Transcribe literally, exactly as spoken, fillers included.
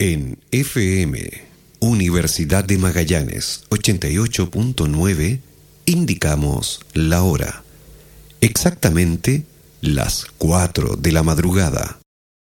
En F M, Universidad de Magallanes ochenta y ocho punto nueve, indicamos la hora. Exactamente las cuatro de la madrugada.